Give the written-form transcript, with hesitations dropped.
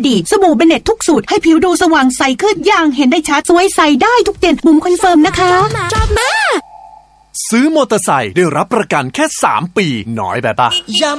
ดีสบู่เบเน็ตทุกสูตรให้ผิวดูสว่างใสขึ้นอย่างเห็นได้ชัดสวยใสได้ทุกเดือนบุ๋มคอนเฟิร์มนะคะซื้อมอเตอร์ไซค์ได้รับประกันแค่3 ปีน้อยแบบปะ